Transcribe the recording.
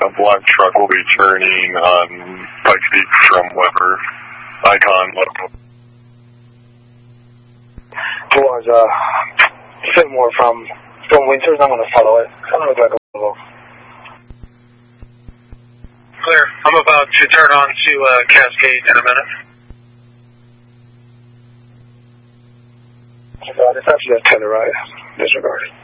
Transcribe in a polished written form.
a black truck will be turning on Pikes Peak from Weber, Icon, local. Towards Fillmore from Winters, I'm going to follow it. I'm going to go low. Clear. I'm about to turn on to Cascade in a minute. It's actually a Telluride. Disregard.